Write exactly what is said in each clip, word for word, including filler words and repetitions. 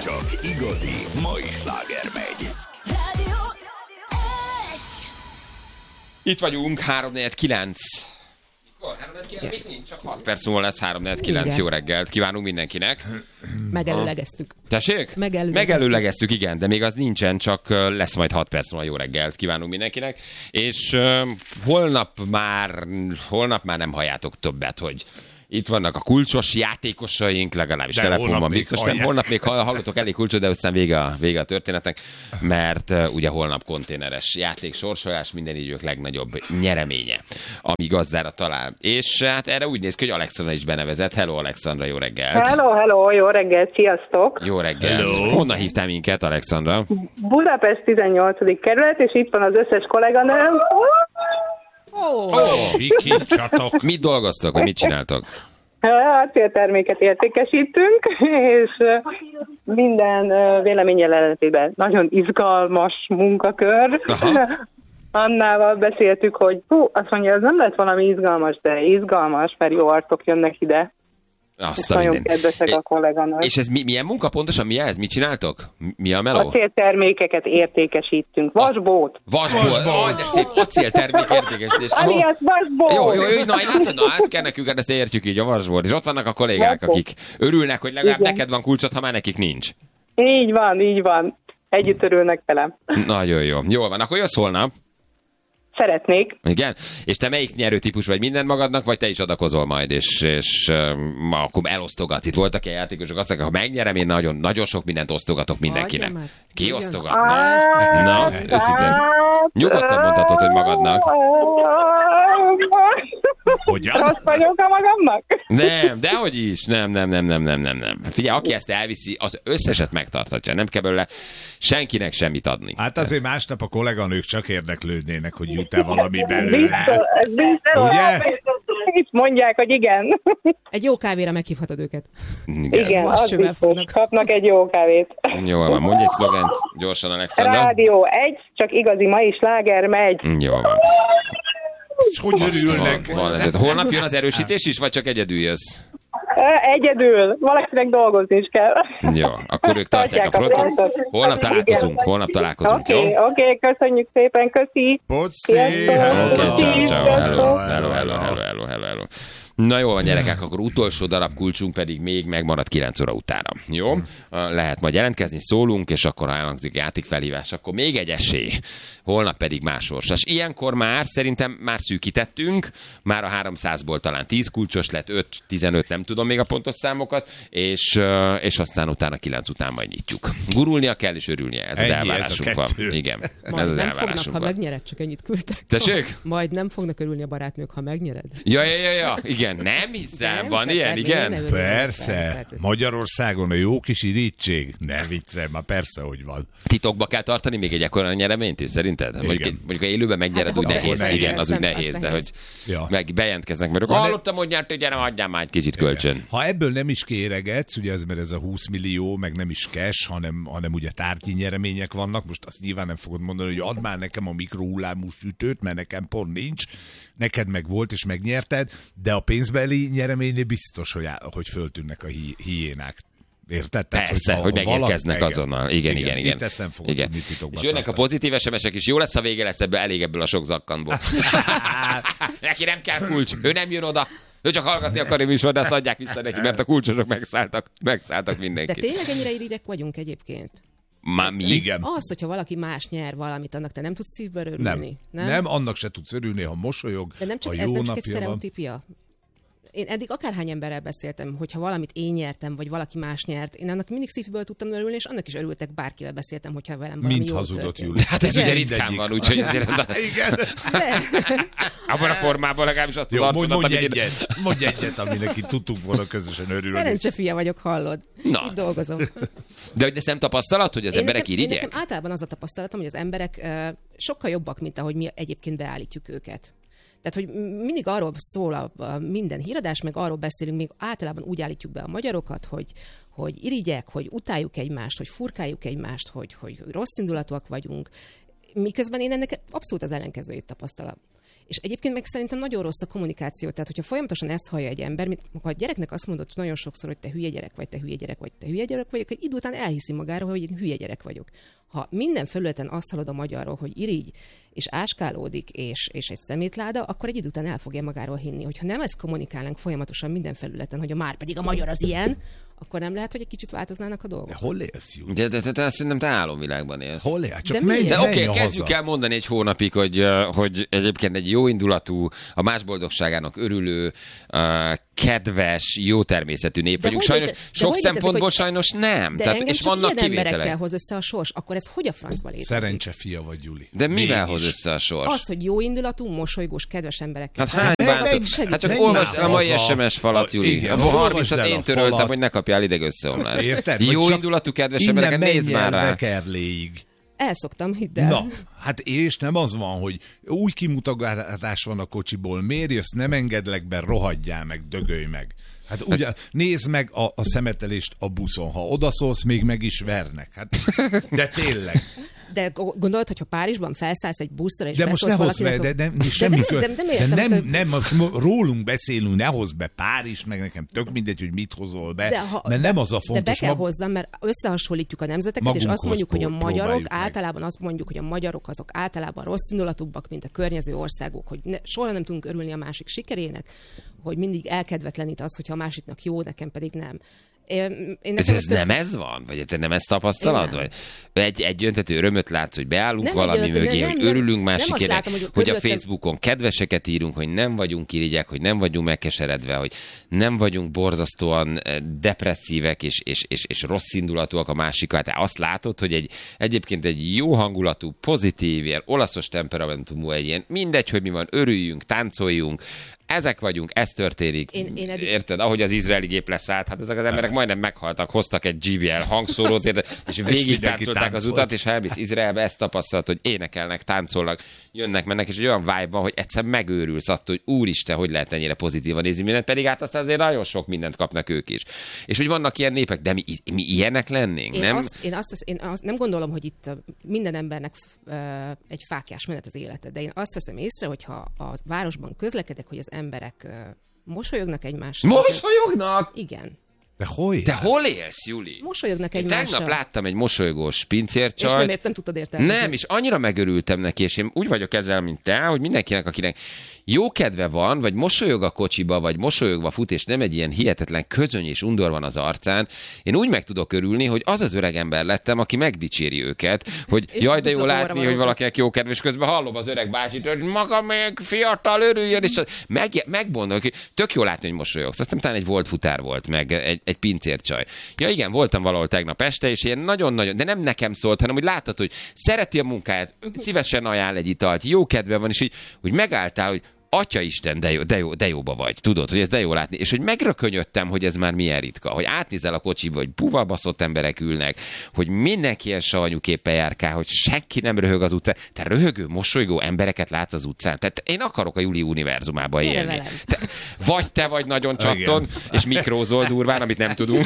Csak igazi mai sláger megy. Rádió egy. Itt vagyunk, három negyven kilenc. Mikor? három negyven kilenc? Még nincs, csak hat perc múlva lesz három negyven kilenc. Jó reggelt kívánunk mindenkinek. Megelőlegeztük. Tessék? Megelőlegeztük. Megelőlegeztük, igen, de még az nincsen, csak lesz majd hat perc múlva. Jó reggelt kívánunk mindenkinek. És uh, holnap már, holnap már nem halljátok többet, hogy itt vannak a kulcsos játékosaink, legalábbis de telefonban biztos. Nem, holnap még hallotok elég kulcsot, de aztán vége a, vége a történetnek, mert uh, ugye holnap konténeres játék, sorsolás, minden idők legnagyobb nyereménye, ami gazdára talál. És hát erre úgy néz ki, hogy Alexandra is benevezett. Hello, Alexandra, jó reggelt! Hello, hello, jó reggelt, sziasztok! Jó reggelt! Hello. Honnan hívtál minket, Alexandra? Budapest tizennyolcadik kerület, és itt van az összes kolléganőm. Oh. Oh, Kicsatok. mit dolgoztok, vagy mit csináltok? Acélterméket értékesítünk, és minden véleményel ellentétben nagyon izgalmas munkakör. Aha. Annával beszéltük, hogy hú, azt mondja, ez nem lett valami izgalmas, de izgalmas, mert jó arcok jönnek ide. Azt És nagyon kedvesek a kolléganők. És ez mi, milyen munka pontosan? Mi ez? Mit csináltok? Mi a meló? Acéltermékeket értékesítünk. Vasbót. Vasból. Aj, de szép acéltermék értékesítés. Alias vasbót. Jó, jó, jó, na, látod, na, ezt kell nekünk, ezt értjük így, a vasból. És ott vannak a kollégák, Vasból. akik örülnek, hogy legalább Igen. neked van kulcsot, ha már nekik nincs. Így van, így van. Együtt örülnek velem. Nagyon jó. Jól van, akkor jössz holnap. Szeretnék. Igen? És te melyik nyerőtípus vagy, minden magadnak, vagy te is adakozol majd, és, és um, ma akkor elosztogatsz. Itt voltak ilyen játékosok, azt mondják, ha megnyerem, én nagyon, nagyon sok mindent osztogatok mindenkinek. Adja már. Ki Igen. osztogat? Na, őszintén. Nyugodtan mondhatod, hogy magadnak. Hogyan? Rossz vagyok a magamnak? Nem, dehogy is. Nem, nem, nem, nem, nem, nem, nem. Figyelj, aki ezt elviszi, az összeset megtartatja. Nem kell belőle senkinek semmit adni. Hát azért másnap a kolléganők csak érdeklődnének, hogy jut-e valami Biztos, belőle. biztos. Ugye? Itt mondják, hogy igen. Egy jó kávéra meghívhatod őket. Igen. Igen, az Vascsővel biztos. fognak. Kapnak egy jó kávét. Jól van, mondj egy szlogent gyorsan, Alexandra. Rádió egy, csak igazi mai sláger megy. Jól van. És hogy örülnek? Van, van, ez. Holnap jön az erősítés is, vagy csak egyedül jössz? Egyedül. Valakinek dolgozni is kell. Jó, akkor ők tartják a frontot. frontot. Holnap találkozunk, holnap találkozunk, Oké, jó? okay, oké, okay, köszönjük szépen, köszi. Poci! Sziasztok. Oké, ciao, ciao, hello, Sziasztok. hello, hello, hello, hello, hello, hello. Na jó van, gyerekek, akkor utolsó darab kulcsunk pedig még megmarad kilenc óra utána. Jó? Lehet majd jelentkezni, szólunk, és akkor ha elhangzik játékfelhívás, akkor még egy esély. Holnap pedig más sorsas. Ilyenkor már szerintem már szűkítettünk, már a háromszázból talán tíz kulcsos lett, öt, tizenöt, nem tudom még a pontos számokat, és, és aztán utána kilenc után majd nyitjuk. Gurulnia kell és örülnie, ez az Ennyi, elvárásunk ez a van. kettő. Igen, Majd ez az nem fognak, elvárásunk ha van. megnyered, csak ennyit küldtek. Tessék? Majd nem fognak örülni a barátnők, ha megnyered. Ja, ja, ja, ja, igen, nem hiszem, Nem van hiszem, ilyen, nem, igen? nem, nem. Persze. Persze. Magyarországon a jó kis irítség. Ne viccel, már persze, hogy van. Titokba kell tartani még egy ekkora nyereményt is, szerinted? Mondjuk, Igen. egy- mondjuk ha élőben megnyered, Hát, úgy akkor nehéz. nehéz. Igen, az úgy Nem, az nehéz, de nehéz. hogy Ja. meg bejelentkeznek, mert Ha ne- hallottam, hogy nyert, hogy gyere, adjál már egy kicsit kölcsön. Ha ebből nem is kéregetsz, ugye ez, mert ez a húsz millió, meg nem is cash, hanem, hanem ugye tárgyi nyeremények vannak, most azt nyilván nem fogod mondani, hogy add már nekem a mikrohullámú sütőt, mert nekem pont nincs, neked meg volt és megnyerted, de a pénzbeli nyereménynél biztos, hogy, á- hogy föltűnnek a hi- hiénák. Érted? Tehát, Persze, ha- hogy ha megérkeznek valaki- azonnal. Igen, igen, igen. Itt ezt nem fogod igen. tudni titokba És jönnek a tartani. pozitív es em esek is. Jó lesz, ha vége lesz ebből, elég ebből a sok zakkanból. Neki nem kell kulcs, ő nem jön oda. Ő csak hallgatni akarja műsor, de azt adják vissza neki, mert a kulcsosok megszálltak, megszálltak De mindenkit. tényleg ennyire irigyek vagyunk egyébként? Már mi? Igen. Az, hogyha valaki más nyer valamit, annak te nem tudsz szívből örülni. Nem. nem. Nem, annak se tudsz örülni, ha mosolyog, De nem csak, ha ez jó nem csak egy napja van. sztereotípia. Én eddig akárhány emberrel beszéltem, hogyha valamit én nyertem, vagy valaki más nyert, én annak mindig szívből tudtam örülni, és annak is örültek, bárkivel beszéltem, hogyha velem valami Mint jó hazudott történt. Júli. Hát ez ugye Mindegyik. ritkán van, úgyhogy azért Igen. abban a formában legalábbis azt az Jó, mondj, arcodat, mondj amit én... egyet, mondj egyet, aminek itt tudtunk volna közösen örülni. Szerencse fia vagyok, hallod? Na. Itt dolgozom. De hogy ezt nem tapasztalat, hogy az Én emberek nekem, én irigyek? nekem általában az a tapasztalatom, hogy az emberek uh, sokkal jobbak, mint ahogy mi egyébként beállítjuk őket. Tehát, hogy mindig arról szól a, a minden híradás, meg arról beszélünk, még általában úgy állítjuk be a magyarokat, hogy, hogy irigyek, hogy utáljuk egymást, hogy furkáljuk egymást, hogy, hogy rossz indulatúak vagyunk, miközben én ennek abszolút az ellenkezőjét tapasztalom. És egyébként meg szerintem nagyon rossz a kommunikáció. Tehát, hogyha folyamatosan ezt hallja egy ember, mint ha a gyereknek azt mondod nagyon sokszor, hogy te hülye gyerek vagy, te hülye gyerek vagy, te hülye gyerek vagy, akkor idő után elhiszi magáról, hogy én hülye gyerek vagyok. Ha minden felületen azt hallod a magyarról, hogy irigy, és áskálódik, és, és egy szemétláda, akkor egy idő után el fogja magáról hinni. Hogyha nem ezt kommunikálnánk folyamatosan minden felületen, hogy a már pedig a magyar az ilyen, akkor nem lehet, hogy egy kicsit változnának a dolgok. De hol élsz, Júli? De, de, de, de szerintem te álomvilágban élsz. Hol élsz? Csak De menj, miért? De menj oké, okay, kezdjük haza. el mondani egy hónapig, hogy, uh, hogy egyébként egy jó indulatú, a más boldogságának örülő, uh, kedves, jó természetű nép De vagyunk. hogy Sajnos, léte- de sok hogy létezik, szempontból hogy- sajnos nem. De Tehát, engem és csak vannak ilyen emberekkel kivételek. hoz össze a sors, akkor ez hogy a francba létezik? Szerencse fia vagy, Júli. De mivel Mégis. hoz össze a sors? Az, hogy jó indulatú, mosolygós, kedves emberekkel. Hát hány meg- bántott? meg segít- Hát csak meg- olvasd el a mai haza. es em es falat, A- Júli. igen, A olvasd harmincat el a én töröltem, falat. hogy ne kapjál idegösszeomlást. Érted? Jó Vagy csak indulatú, kedves innen embereket, nézd menj el már rá. Vekerléig. Elszoktam, hidd el. Na, hát és nem az van, hogy úgy kimutatás van a kocsiból, miért jössz, nem engedlek be, rohadjál meg, dögölj meg. Hát ugye, nézd meg a, a szemetelést a buszon, ha odaszólsz, még meg is vernek. Hát, de tényleg. De go- gondolod, hogyha Párizsban felszállsz egy buszra, és De most beszólsz ne hozz valakinek, be, de, akkor- de, semmi de, kö... de, de, de, de értem, nem, hogy- nem, most rólunk beszélünk, ne hozz be Párizs, meg nekem tök mindegy, hogy mit hozol be, De ha- mert nem az a De be fontos. kell mag- hozzam, mert összehasonlítjuk a nemzeteket, és Magunkhoz azt mondjuk, hogy a pró- magyarok próbáljuk meg. általában azt mondjuk, hogy a magyarok azok általában rossz indulatúbbak, mint a környező országok, hogy ne, soha nem tudunk örülni a másik sikerének, hogy mindig elkedvetlenít az, hogyha a másiknak jó, nekem pedig nem. Én, én Ez, nekem ez tök- nem ez van? Vagy te nem ezt tapasztalad? Én nem. Vagy egy, egy öntető örömöt látsz, hogy beállunk Nem valami egy öntető, mögé, nem, hogy nem, örülünk nem más azt sikernek, látom, hogy hogy a körülöttem- Facebookon kedveseket írunk, hogy nem vagyunk irigyek, hogy nem vagyunk megkeseredve, hogy nem vagyunk borzasztóan eh, depresszívek és, és, és, és rossz indulatúak a másikkal. Te azt látod, hogy egy, egyébként egy jó hangulatú, pozitív, ilyen olaszos temperamentumú, egy ilyen mindegy, hogy mi van, örüljünk, táncoljunk, ezek vagyunk, ez történik. Én- én eddig- Érted? Ahogy az izraeli gép leszállt, hát ezek az emberek majdnem meghaltak, hoztak egy gé bé el hangszórót, érted? És végig mindenki táncolták az táncolt. utat, és ha elmész Izraelbe, ezt tapasztalat, hogy énekelnek, táncolnak, jönnek, mennek, és egy olyan vibe van, hogy egyszer megőrülsz attól, hogy úristen, hogy lehet ennyire pozitívan nézni mindent, pedig hát aztán azért nagyon sok mindent kapnak ők is. És hogy vannak ilyen népek, de mi, mi ilyenek lennénk, Én, nem? azt, én, azt, vesz- én azt nem gondolom, hogy itt uh, minden embernek uh, egy fáklyás menet az élete, de én azt veszem észre, hogyha a városban közlekedek, hogy az emberek uh, mosolyognak egymással. Mosolyognak! Igen. De hol De hol élsz, Juli? Mosolyognak Én egymással. tegnap láttam egy mosolygós És pincércsajt. nem, ért, nem tudtad értelmezni. Nem, és annyira megörültem neki, és én úgy vagyok ezzel, mint te, hogy mindenkinek, akinek jó kedve van, vagy mosolyog a kocsiba, vagy mosolyogva fut, és nem egy ilyen hihetetlen közöny és undor van az arcán, én úgy meg tudok örülni, hogy az az öreg ember lettem, aki megdicséri őket, hogy És jaj, de jó mutatóra látni, van hogy ott. valakinek jó kedves, közben hallom az öreg bácsit, hogy maga még fiatal, örüljön, és meg, megmondom, hogy tök jó látni, hogy mosolyogsz. Aztán talán egy volt futár volt, meg egy, egy pincércsaj. Ja igen, voltam valahol tegnap este, és ilyen nagyon-nagyon, de nem nekem szólt, hanem hogy láttad, hogy szereti a munkáját, szívesen ajánl egy italt, jó kedve van, és így, hogy megálltál, hogy Atyaisten, de, jó, de, jó, de jóba vagy, tudod, hogy ez de jó látni. És hogy megrökönyödtem, hogy ez már milyen ritka, hogy átnézel a kocsiba, hogy buvalbaszott emberek ülnek, hogy mindenki ilyen savanyú képpel járkál, hogy senki nem röhög az utcán. Te röhögő, mosolygó embereket látsz az utcán. Tehát én akarok a Júli univerzumába Gyere élni. velem. Te, vagy te vagy nagyon csatton, és mikrózol durván, amit nem tudunk.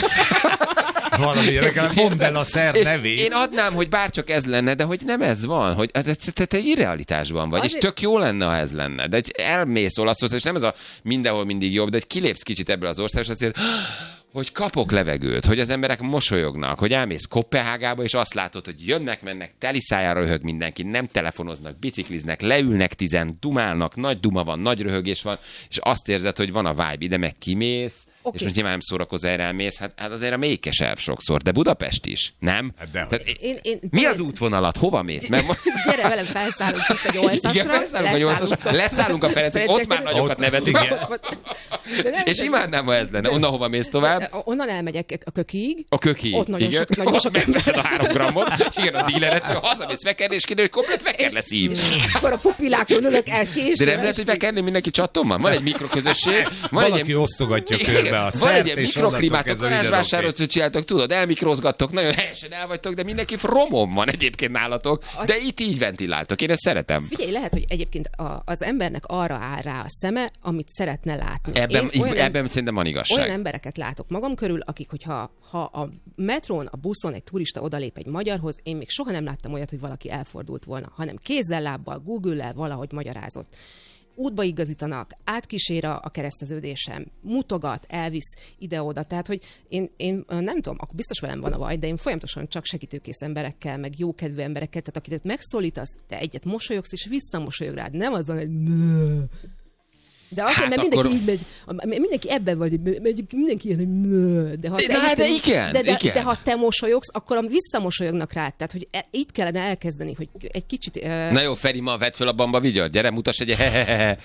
Valami, legalább mondd el a szer És nevét. én adnám, hogy bárcsak ez lenne, de hogy nem ez van, hogy te, te, te irrealitásban vagy, Azért- és tök jó lenne, ha ez lenne. De egy elmész Olaszország, és nem ez a mindenhol mindig jobb, de egy kilépsz kicsit ebből az országból, és azért hogy kapok levegőt, hogy az emberek mosolyognak, hogy elmész Koppenhágába, és azt látod, hogy jönnek, mennek, teli szájára röhög mindenki, nem telefonoznak, bicikliznek, leülnek tizen, dumálnak, nagy duma van, nagy röhögés van, és azt érzed, hogy van a vibe, ide meg kimész, Okay. és most nyilván nem szórakozol, erre elmész, hát, hát azért a mély keserv sokszor, de Budapest is, nem? Hát dehogy. Tehát, Én, én, mi az útvonalat? Hova mész? Mert Gyere velem, felszállunk itt a nyolcasra. igen, felszállunk a nyolcasra, leszállunk a Ferencek, ott már nagyokat Ott- nevetünk. igen. De nem, És imádnám, ha ez lenne. Onnan hova mész tovább? Onnan elmegyek a kökiig. A köki. Ott nagyon igen. sok- nagyon sok Megveszed a ember. három grammot, igen, a díleret, hazamész vekerni, és kiderül, hogy komplet veker lesz így. Akkor a pupilákon ülök el később. De nem lehet, hogy vekerni mindenki csattomban? Van egy mikroközösség, van egy Valaki ilyen- osztogatja Igen, körbe a van szert, egy ilyen és mikroklimátok, onnantól kezdve garázsvásárot, hogy csináltok, tudod, elmikrozgattok, nagyon helyesen el vagytok, de mindenki romom van egyébként nálatok, de itt így ventiláltok, én ezt szeretem. Figyelj, lehet, hogy egyébként a, az embernek arra áll rá a szeme, amit szeretne látni. Ebben, Én olyan, ebben szerintem van igazság. olyan embereket látok magam körül, akik, hogyha ha a metrón, a buszon egy turista odalép egy magyarhoz, én még soha nem láttam olyat, hogy valaki elfordult volna, hanem kézzel, lábbal, Google-lel valahogy magyarázott. útba igazítanak, átkísér a kereszteződésem, mutogat, elvisz ide-oda. Tehát, hogy én, én nem tudom, akkor biztos velem van a baj, de én folyamatosan csak segítőkész emberekkel, meg jókedvű emberekkel, tehát akiket megszólítasz, te egyet mosolyogsz, és visszamosolyog rád. Nem az van, hogy de azért, hát mert mindenki akkor... így megy, mindenki ebben vagy, megy, mindenki ilyen, hogy de ha te, de, de, igen, de, de, igen. de ha te mosolyogsz, akkor visszamosolyognak rád. Tehát, hogy e, itt kellene elkezdeni, hogy egy kicsit... Uh... Na jó, Feri, ma vedd föl a bamba vigyart, gyere, mutass egy hehehehe.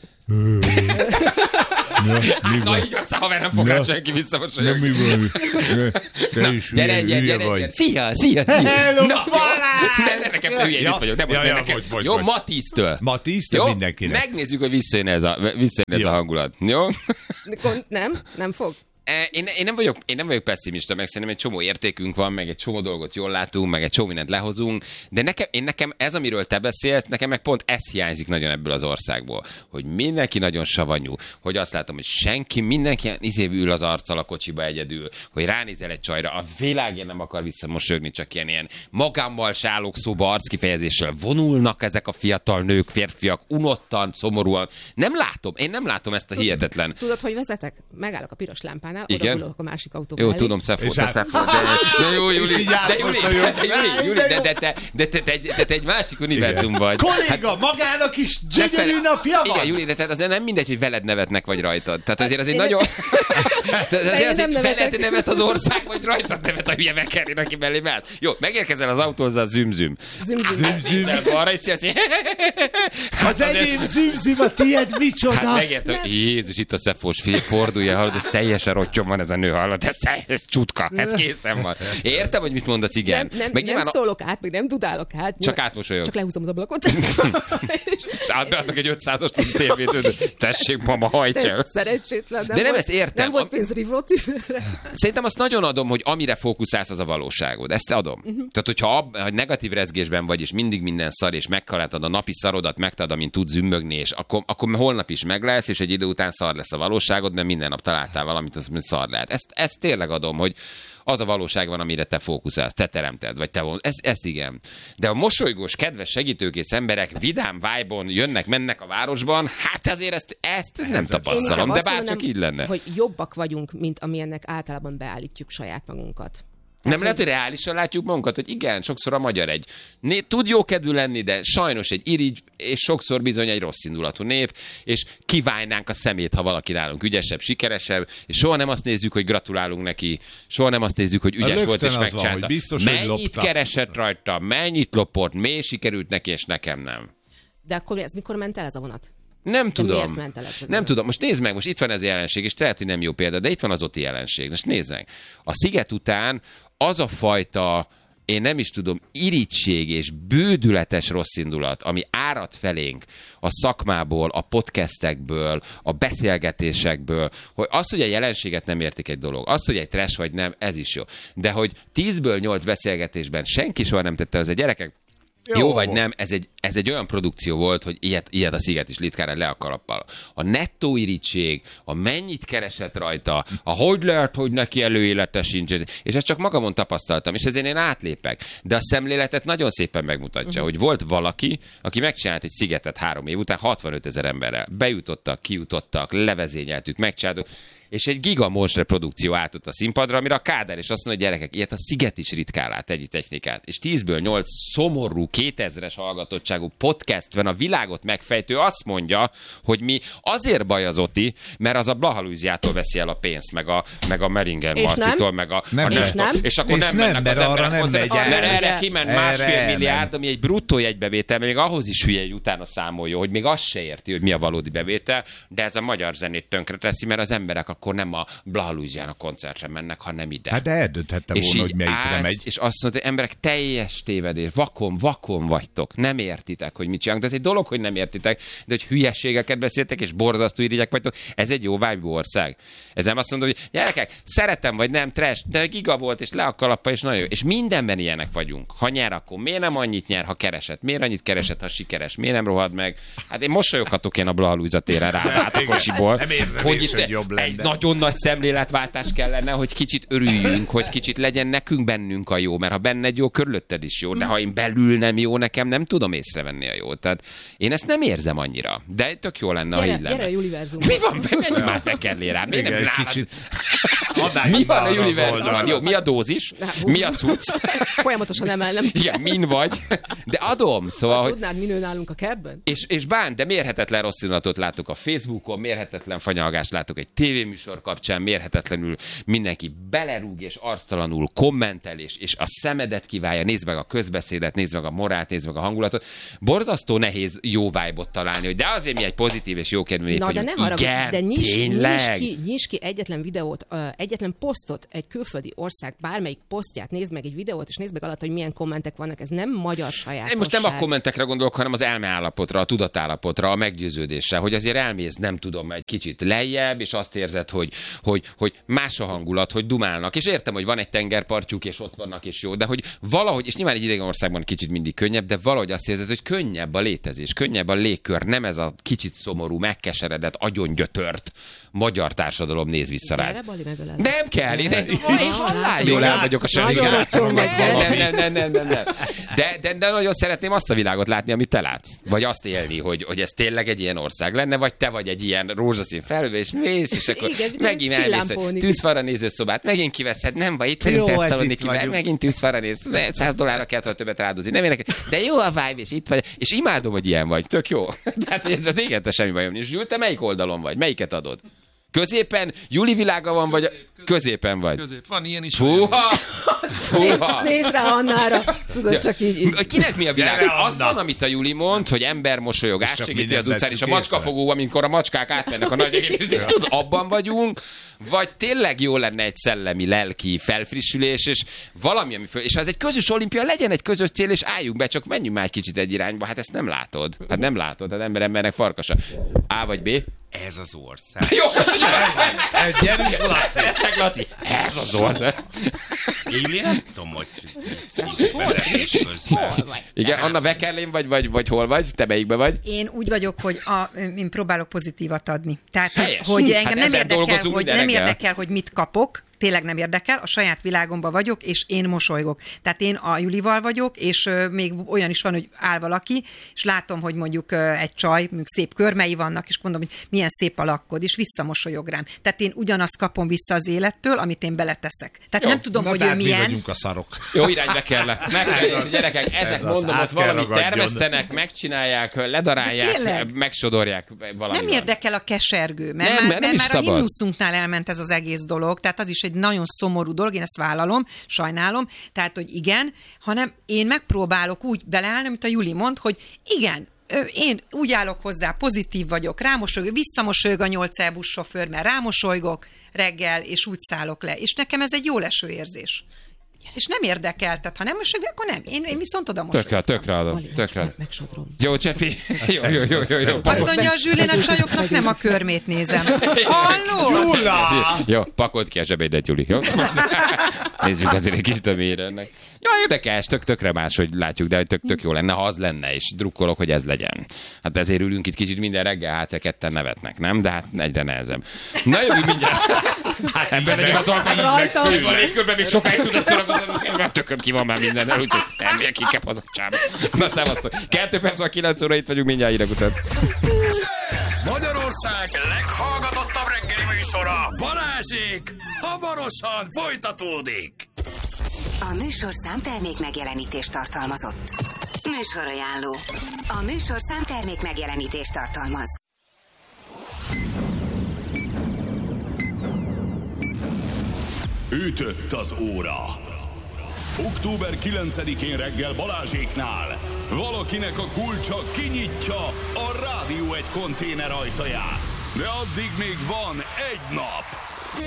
Na, Na így aztán, haver, nem fog rá senki visszamosolyogni. Nem mi van. Te is gyere, hülye, gyere, hülye gyere, vagy. gyere. Szia, szia, szia. Hello, Na, ne, ne, nekem te hülye, Ja, itt vagyok. Nem, ja, nem, ja, nekem. bocs, bocs, Jó, bocs. ma tíztől. Ma tíztől Jó? mindenkinek. Megnézzük, hogy visszajön ez a, visszajön ez a hangulat. Jó? Nem? Nem fog? Én, én, nem vagyok, én nem vagyok pessimista, meg szerintem egy csomó értékünk van, meg egy csomó dolgot jól látunk, meg egy csomó mindent lehozunk, de nekem, én nekem ez, amiről te beszélsz, nekem meg pont ez hiányzik nagyon ebből az országból, hogy mindenki nagyon savanyú, hogy azt látom, hogy senki, mindenki izébb ül az arccal a kocsiba egyedül, hogy ránézel egy csajra, a világén nem akar visszamosolyogni, csak ilyen, ilyen magámmal sálok szóba arckifejezéssel vonulnak ezek a fiatal nők, férfiak, unottan, szomorúan. Nem látom, én nem látom ezt a hihetetlen. Tudod, hogy vezetek? Megállok a piros lámpánál, igen? oda a másik autóba. Jó, elé. tudom, Szefó, te át... Szefó, de, de jó, Juli, de Juli, de, de, Juli, Juli, de, de, de, de, te, te, te, te egy másik univerzum vagy. Kolléga, magának is gyönyörű napja van! Igen, Juli, de tehát azért nem mindegy, hogy veled nevetnek, vagy rajtad. Tehát azért az egy nagyon... azért azért veled nevet az ország, vagy rajtad nevet a hülye megkerén, aki mellé mehet. Jó, megérkezel az autózzal, züm-züm. Züm-züm. Nézzel balra, és azt az enyém züm-züm, a tiéd micsoda? Hát megértem, Jézus, itt a Szefós, fordulja, hallod, ez teljesen rottyon van ez a nő, hallod, ez, ez csutka, ez készen van. Értem, hogy mit mondasz, igen. Nem, nem, meg nem a... szólok át, meg nem dudálok át. Csak átmosolyog. Csak lehúzom az ablakot. És átbeadnak egy ötszázast a szélvédőt. Tessék, mama, hajts el. Szerencsétlen. Nem De nem volt, ezt értem. Nem volt pénz rivrót is. Szerintem azt nagyon adom, hogy amire fókuszálsz, az a valóságod. Ezt adom. Uh-huh. Tehát, hogyha ab, ha negatív rezgésben vagy, és mindig minden szar, és megkaláltad a napi szarodat, megtalad, amint tudsz zümmögni, és akkor, akkor holnap is meg lesz, és egy idő után szar lesz a valóságod, mert minden nap találtál valamit, az szar lehet. Ezt, ezt tényleg adom, hogy az a valóság van, amire te fókuszálsz, te teremted, vagy te von. Ez, ezt igen. De a mosolygós, kedves, segítőkész emberek vidám vibe-on jönnek, mennek a városban, hát azért ezt, ezt nem tapasztalom, de bár csak így lenne. Hogy jobbak vagyunk, mint amilyennek általában beállítjuk saját magunkat. Nem hát, lehet, hogy reálisan látjuk magunkat, hogy igen, sokszor a magyar egy né- tud jókedvű lenni, de sajnos egy irigy, és sokszor bizony egy rossz indulatú nép, és kiválnánk a szemét, ha valaki nálunk ügyesebb, sikeresebb, és soha nem azt nézzük, hogy gratulálunk neki, soha nem azt nézzük, hogy ügyes volt és megcsinálta. Mennyit keresett rajta, mennyit lopott, miért sikerült neki, és nekem nem. De akkor ez mikor ment el ez a vonat? Nem tudom. Ment el ez nem tudom. Most nézd meg, most itt van ez a jelenség, és lehet, hogy nem jó példa, de itt van az Oti jelenség. Most nézd meg. A Sziget után az a fajta, én nem is tudom, irigység és bődületes rosszindulat, ami árad felénk a szakmából, a podcastekből, a beszélgetésekből, hogy az, hogy a jelenséget nem értik egy dolog, az, hogy egy trash vagy nem, ez is jó. De hogy tízből nyolc beszélgetésben senki soha nem tette az a gyerekek, Jó, Jó vagy nem, ez egy, ez egy olyan produkció volt, hogy ilyet, ilyet a Sziget is Litkán le a kalappal. A nettó irigység, a mennyit keresett rajta, a hogy lehet, hogy neki előélete sincs, és ezt csak magamon tapasztaltam, és ezért én átlépek. De a szemléletet nagyon szépen megmutatja, uh-huh. hogy volt valaki, aki megcsinált egy Szigetet három év után hatvanöt ezer emberrel. Bejutottak, kijutottak, levezényeltük, megcsináltuk, és egy gigamonstre produkció állt a színpadra, amire a Kádár is azt mondja, hogy gyerekek, ilyet a Sziget is ritkán lát egy technikát. És tízből nyolc szomorú, kétezres hallgatottságú podcast van a világot megfejtő, azt mondja, hogy mi azért baj az Oti, mert az a Blaha Lujziától veszi el a pénzt, meg a, meg a Meringer Marcitól, meg a... Nem, a és, nem. és akkor és nem, nem mennek mert az arra emberek, nem megy el. mert erre kiment másfél erre milliárd, ami egy bruttó jegybevétel, még ahhoz is hülye, hogy utána számolja, hogy még azt se érti, hogy mi a valódi bevétel, de ez a magyar zenét tönkre teszi, mert az emberek akkor nem a Blaha Lujzián a koncertre mennek, hanem ide. Hát de eldönthette és volna, hogy melyikre állsz, megy. És azt mondta, hogy emberek, teljes tévedés, vakon, vakon vagytok, nem értitek, hogy mit csinálunk. De ez egy dolog, hogy nem értitek, de hogy hülyeségeket beszéltek, és borzasztó irigyek vagytok, ez egy jó vibe ország. Ez nem azt mondom, hogy gyerekek, szeretem vagy nem, trash, de giga volt, és le a kalappa, és nagyon jó. És mindenben ilyenek vagyunk. Ha nyer, akkor miért nem annyit nyer, ha keresett? Miért annyit keresett, ha sikeres? Miért nem rohad meg? Hát én mosolyoghatok én a Blaha Lujza téren rá, át a kocsiból. Nem érzem hogy is, itt hogy jobb egy lenne. nagyon nagy szemléletváltás kellene, hogy kicsit örüljünk, hogy kicsit legyen nekünk bennünk a jó, mert ha benned jó, körülötted is jó, de ha én belül nem jó, nekem nem tudom észrevenni a jót. Tehát én ezt nem érzem annyira, de tök jó lenne, Gyere, ha így lenne. gyere a Juliverzumba. Mi van? Menj már be kell rá. Mi nem Igen, nálad? kicsit Mi van a az Juliverzumban? oldalt. Jó, mi a dózis? Mi a cucc? Folyamatosan emelnem. Igen, min vagy? De adom, szóval, Ha hogy tudnád, mi nő nálunk a kertben? és, és bán, de mérhetetlen rossz indulatot látok a Facebookon, mérhetetlen fanyalgást látok egy tévéműsor kapcsán, mérhetetlenül mindenki belerúg és arctalanul kommentel, és, és a szemedet kiválja, nézd meg a közbeszédet, nézd meg a morált, nézd meg a hangulatot. Borzasztó nehéz jó vibe-ot találni, hogy de azért mi egy pozitív és jókedvű nép Na, de vagyunk. ne haragudj, Igen, de nyis, tényleg. nyis, ki, nyis ki egyetlen videót, uh, egyetlen posztot, egy külföldi ország bármelyik posztját, nézd meg egy videót, és nézd meg alatt, hogy milyen kommentek vannak. Ez nem magyar sajátosság. Én most nem a kommentekre gondolok, hanem az elmeállapotra, a tudatállapotra, a meggyőződésre, hogy azért elmész, nem tudom, egy kicsit lejjebb, és azt érzed, hogy, hogy, hogy más a hangulat, hogy dumálnak. És értem, hogy van egy tengerpartjuk, és ott vannak, és jó, de hogy valahogy, és nyilván egy idegen országban kicsit mindig könnyebb, de valahogy azt érzed, hogy könnyebb a létezés, könnyebb a légkör, nem ez a kicsit szomorú, megkeseredett, agyongyötört magyar társadalom néz vissza rád. Gyere, Bali, megölel. Nem kell, én, én, én halál jól el vagyok a Nagyon semmivel. otthon vagy Nem, valami. nem, nem, nem, nem, nem. De, de, de nagyon szeretném azt a világot látni, amit te látsz. Vagy azt élni, hogy, hogy ez tényleg egy ilyen ország lenne, vagy te vagy egy ilyen rózsaszín felhő, és mész, és akkor Igen, megint elmész, csillámpónik. tűzfara nézőszobát, megint kiveszed, nem vagy itt vagyunk Jó, ez Tesszalonikiben, itt vagyunk. megint tűzfara néz, száz dollárra kellett volna többet rádozni, nem érdekel, de jó a vibe, és itt vagy, és imádom, hogy ilyen vagy, tök jó. Tehát ez az égette semmi bajom nincs. Gyűl, te melyik oldalon vagy? Melyiket adod? Középen? Juli világa van, vagy középen vagy? Közép. Van ilyen is. olyan is. Húha! Húha! Nézd rá Annára. Tudod, csak így. így. Kinek mi a világ? Gyere, Az Anna! van, amit a Juli mond, hogy ember mosolyog, csak átsegíti mindent az utcán, és a veszünk macskafogó, amikor a macskák átmennek a nagy egész, és tudod, abban vagyunk, vagy tényleg jó lenne egy szellemi, lelki felfrissülés, és valami, ami föl, és ha ez egy közös olimpia, legyen egy közös cél, és álljunk be, csak menjünk már egy kicsit egy irányba, hát ezt nem látod. Hát nem látod, hát ember embernek farkasa. A vagy B? Ez az ország. Jó, köszönjük! Gyerünk, Laci! Meg, Laci, ez az ország. Én nem tudom, hogy vezetés közben. Igen, Anna Wekerlén vagy, vagy, vagy hol vagy? Te melyikbe vagy? Én úgy vagyok, hogy a, én próbálok pozitívat adni. Tehát, Helyes. hogy Hát engem nem ezen érdekel, dolgozunk hogy, minden nem reggel. érdekel, hogy mit kapok, tényleg nem érdekel, a saját világomban vagyok, és én mosolygok. Tehát én a Julival vagyok, és ö, még olyan is van, hogy áll valaki, és látom, hogy mondjuk ö, egy csaj, mondjuk szép körmei vannak, és mondom, hogy milyen szép a lakkod, és visszamosolyog rám. Tehát én ugyanazt kapom vissza az élettől, amit én beleteszek. Tehát Jó, nem tudom, Na, hogy ő tehát mi milyen. vagyunk a szarok. Jó irányba kell. Meg kell, gyerekek, ezek Ez az, mondom, át ott kell valamit ragadjon. termesztenek, megcsinálják, De ledarálják, tényleg? megsodorják valami. Nem érdekel a kesergő, mert Nem, már, mert nem mert is már a szabad. himnuszunknál elment ez az egész dolog, tehát az is egy nagyon szomorú dolog, én ezt vállalom, sajnálom, tehát, hogy igen, hanem én megpróbálok úgy beleállni, amit a Juli mond, hogy igen, ö, én úgy állok hozzá, pozitív vagyok, rámosolygok, visszamosolyog a nyolc E buszsofőr, mert rámosolygok reggel, és úgy szállok le. És nekem ez egy jó leső érzés. És nem érdekel, tehát ha nem mosolyog, akkor nem. Én, én viszont oda mosolygok. Tökre, tökre adom. Bali, Tökre. meg- megsodrom. Jó, Csefi. Jó, jó, jó, jó, jó. Azt mondja a Zsülén, a csajoknak nem a körmét nézem. Halló? Jula! Jó, pakold ki a zsebédet, Juli, jó? Nézzük azért egy kicsit a mélyre ennek. Ja, érdekes, tök, tökre más, hogy látjuk, de tök, tök jó lenne, ha az lenne, és drukkolok, hogy ez legyen. Hát ezért ülünk itt kicsit minden reggel, hát ketten nevetnek, nem? De hát egyre nehezebb. Na jó, mindjárt. Hát ebben legyen a dolgban, Rajta. meg a légkörben még sokáig tudod szórakozni, mert tököm ki van már minden, úgyhogy nem megyek ki, kep az a csába. Na, szevasztok. Kettő perc van, kilenc óra, itt vagyunk mindjárt hírek után. Magyarország leghallgatottabb reggeli műsora, Balázsék, hamarosan folytatódik. A műsorszám termék megjelenítést tartalmazott. Műsorajánló. A műsorszám termék megjelenítést tartalmaz. Ütött az óra. október kilencedikén reggel Balázséknál valakinek a kulcsa kinyitja a Rádió egy konténer ajtaját. De addig még van egy nap.